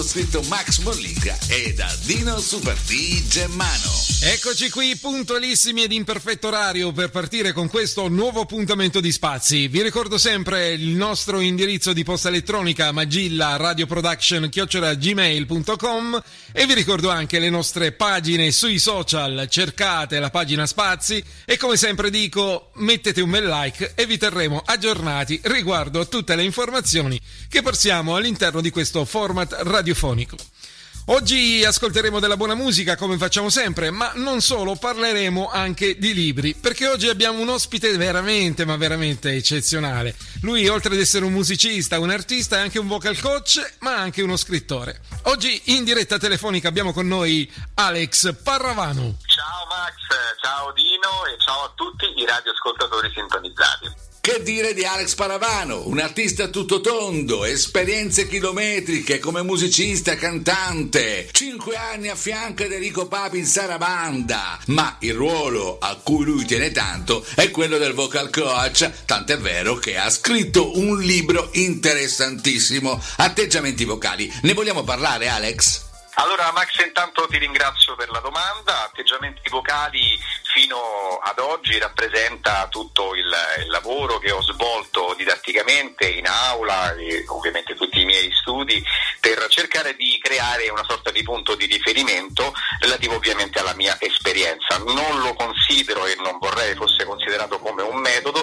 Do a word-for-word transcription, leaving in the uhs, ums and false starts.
Scritto Max Mollica e da Dino Super D Germano. Eccoci qui puntualissimi ed in perfetto orario per partire con questo nuovo appuntamento di Spazi. Vi ricordo sempre il nostro indirizzo di posta elettronica magilla radioproduction chiocciola gmail punto com e vi ricordo anche le nostre pagine sui social, cercate la pagina Spazi e come sempre dico mettete un bel like e vi terremo aggiornati riguardo a tutte le informazioni che passiamo all'interno di questo format radiofonico. Oggi ascolteremo della buona musica come facciamo sempre, ma non solo, parleremo anche di libri, perché oggi abbiamo un ospite veramente, ma veramente eccezionale. Lui, oltre ad essere un musicista, un artista, è anche un vocal coach, ma anche uno scrittore. Oggi in diretta telefonica abbiamo con noi Alex Parravano. Ciao Max, ciao Dino e ciao a tutti i radioascoltatori sintonizzati. Che dire di Alex Parravano, un artista tutto tondo, esperienze chilometriche come musicista, cantante, cinque anni a fianco di Enrico Papi in Sarabanda, ma il ruolo a cui lui tiene tanto è quello del vocal coach, tant'è vero che ha scritto un libro interessantissimo, Atteggiamenti vocali. Ne vogliamo parlare, Alex? Allora Max, intanto ti ringrazio per la domanda. Atteggiamenti vocali fino ad oggi rappresenta tutto il, il lavoro che ho svolto didatticamente in aula e ovviamente tutti i miei studi per cercare di creare una sorta di punto di riferimento relativo ovviamente alla mia esperienza. Non lo considero e non vorrei fosse considerato come un metodo,